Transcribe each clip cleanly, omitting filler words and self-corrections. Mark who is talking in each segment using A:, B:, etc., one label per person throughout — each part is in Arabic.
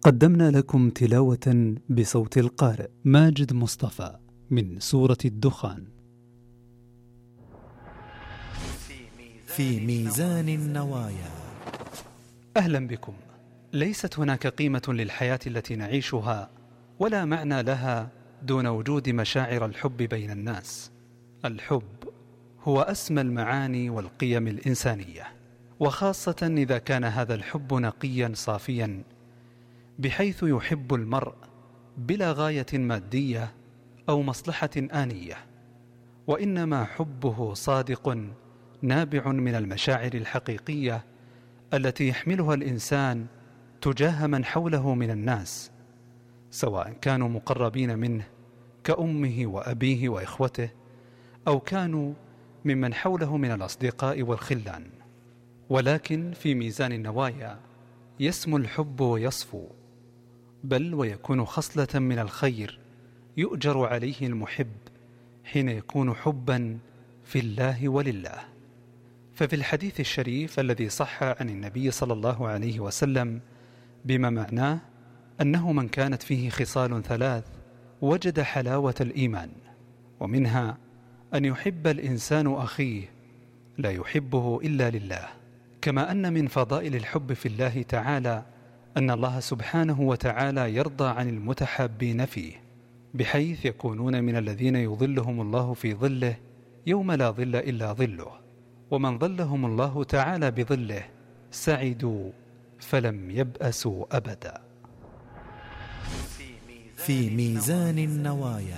A: قدمنا لكم تلاوة بصوت القارئ ماجد مصطفى من سورة الدخان.
B: في ميزان النوايا.
A: أهلا بكم. ليست هناك قيمة للحياة التي نعيشها ولا معنى لها دون وجود مشاعر الحب بين الناس. الحب هو أسمى المعاني والقيم الإنسانية، وخاصة إذا كان هذا الحب نقيا صافيا، بحيث يحب المرء بلا غاية مادية أو مصلحة آنية، وإنما حبه صادق نابع من المشاعر الحقيقية التي يحملها الإنسان تجاه من حوله من الناس، سواء كانوا مقربين منه كأمه وأبيه وإخوته، أو كانوا ممن حوله من الأصدقاء والخلان. ولكن في ميزان النوايا يسمو الحب ويصفو، بل ويكون خصلة من الخير يؤجر عليه المحب حين يكون حبا في الله ولله. ففي الحديث الشريف الذي صح عن النبي صلى الله عليه وسلم بما معناه أنه من كانت فيه خصال ثلاث وجد حلاوة الإيمان، ومنها أن يحب الإنسان أخيه لا يحبه إلا لله. كما أن من فضائل الحب في الله تعالى أن الله سبحانه وتعالى يرضى عن المتحابين فيه، بحيث يكونون من الذين يظلهم الله في ظله يوم لا ظل إلا ظله، ومن ظلهم الله تعالى بظله سعدوا فلم يبأسوا أبدا.
B: في ميزان النوايا.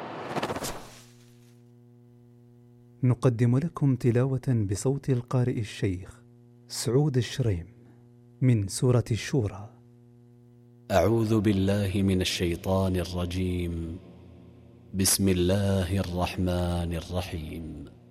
A: نقدم لكم تلاوة بصوت القارئ الشيخ سعود الشريم من سورة الشورى.
C: أعوذ بالله من الشيطان الرجيم. بسم الله الرحمن الرحيم.